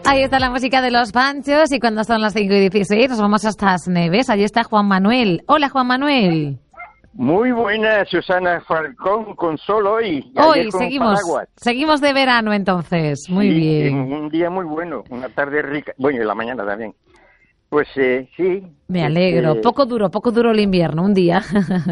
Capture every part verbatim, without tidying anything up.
Ahí está la música de los Panchos y cuando son las cinco y dieciséis nos vamos hasta las Neves. Allí está Juan Manuel. Hola, Juan Manuel. Muy buena, Susana Falcón, con sol hoy. Hoy seguimos, seguimos de verano entonces. Muy sí, bien. Un día muy bueno, una tarde rica. Bueno, y la mañana también. Pues eh, sí. Me alegro. Este... Poco duro, poco duro el invierno, un día.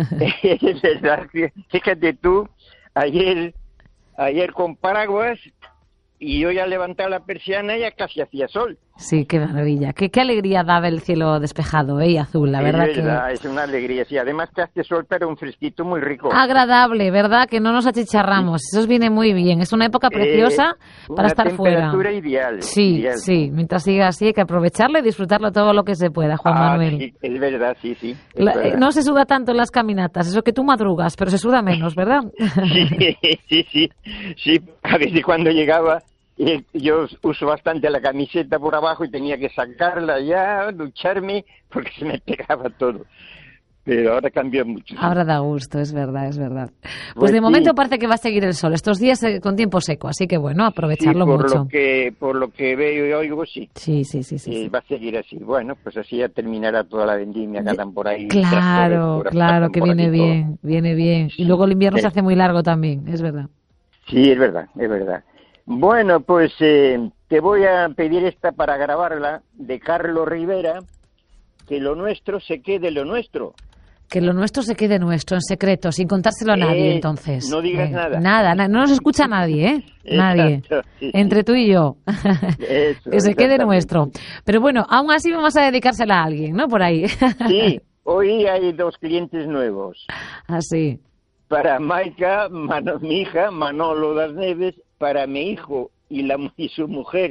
Es verdad. Fíjate tú, ayer, ayer con paraguas y yo ya levanté la persiana y ya casi hacía sol. Sí, qué maravilla. Qué, qué alegría daba el cielo despejado, ¿eh? Y azul, la verdad. Es verdad, que... es una alegría. Sí, además que hace sol, pero un fresquito muy rico. Agradable, ¿verdad? Que no nos achicharramos. Eso os viene muy bien. Es una época preciosa eh, para estar fuera. Una temperatura ideal. Sí, ideal. sí. Mientras siga así hay que aprovecharlo y disfrutarlo todo lo que se pueda, Juan ah, Manuel. Sí, es verdad, sí, sí. La, verdad. No se suda tanto en las caminatas. Eso que tú madrugas, pero se suda menos, ¿verdad? Sí, sí, sí. Sí, a veces cuando llegaba... Yo uso bastante la camiseta por abajo y tenía que sacarla ya, ducharme, porque se me pegaba todo. Pero ahora cambió mucho. ¿Sí? Ahora da gusto, es verdad, es verdad. Pues, pues de sí. momento parece que va a seguir el sol. Estos días eh, con tiempo seco, así que bueno, aprovecharlo sí, por mucho. Lo que, por lo que veo y oigo, sí. Sí, sí, sí. sí, eh, sí. Va a seguir así. Bueno, pues así ya terminará toda la vendimia que andan por ahí. Claro, claro, que viene bien, todo. viene bien. Y luego el invierno sí. se hace muy largo también, es verdad. Sí, es verdad, es verdad. Bueno, pues eh, te voy a pedir esta para grabarla, de Carlos Rivera, que lo nuestro se quede lo nuestro. Que lo nuestro se quede nuestro, en secreto, sin contárselo a nadie, eh, entonces. No digas eh, nada. Nada, na- no nos escucha nadie, ¿eh? Nadie. Exacto, sí, Entre sí. tú y yo. Eso, que se quede nuestro. Pero bueno, aún así vamos a dedicársela a alguien, ¿no? Por ahí. Sí, hoy hay dos clientes nuevos. Así. Para Maika, Mano, mi hija, Manolo das Neves, para mi hijo y, la, y su mujer,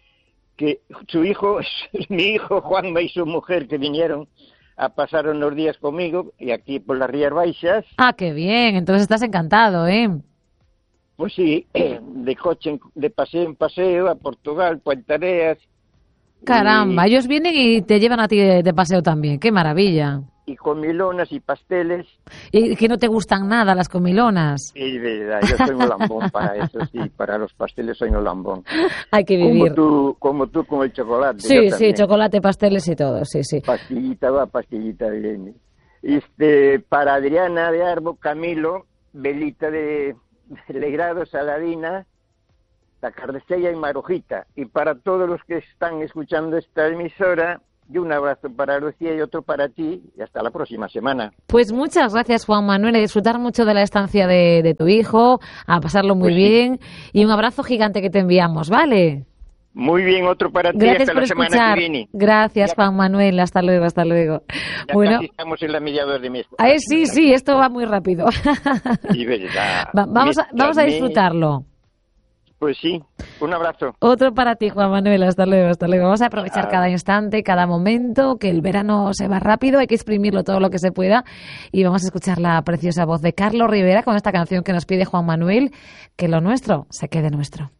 que su hijo, mi hijo Juanma y su mujer que vinieron a pasar unos días conmigo y aquí por las Rías Baixas. Ah, qué bien, entonces estás encantado, ¿eh? Pues sí, de coche, en, de paseo en paseo a Portugal, Puente Areas. Caramba, y, ellos vienen y te llevan a ti de, de paseo también, qué maravilla. Y comilonas y pasteles. ¿Y que no te gustan nada las comilonas? Es verdad, yo soy un lambón para eso, sí, para los pasteles soy un lambón. Hay que vivir. Como tú, como tú con el chocolate. Sí, sí, chocolate, pasteles y todo, sí, sí. Pastillita va, pastillita viene. Este, para Adriana de Arbo, Camilo, Belita de, de Legrado, Saladina, La Cardesella y Marujita. Y para todos los que están escuchando esta emisora... Y un abrazo para Lucía y otro para ti, y hasta la próxima semana. Pues muchas gracias, Juan Manuel, a disfrutar mucho de la estancia de, de tu hijo, a pasarlo muy pues bien, sí. Y un abrazo gigante que te enviamos, ¿vale? Muy bien, otro para ti, gracias hasta por la escuchar. semana que viene. Gracias, ya, Juan Manuel, hasta luego, hasta luego. Ya bueno, casi estamos en la mediados de mes. Ah, sí, sí, esto va muy rápido. Sí, verdad. Va, vamos, a, vamos a disfrutarlo. Pues sí, un abrazo. Otro para ti, Juan Manuel, hasta luego, hasta luego. Vamos a aprovechar ah. cada instante, cada momento, que el verano se va rápido, hay que exprimirlo todo lo que se pueda. Y vamos a escuchar la preciosa voz de Carlos Rivera con esta canción que nos pide Juan Manuel, que lo nuestro se quede nuestro.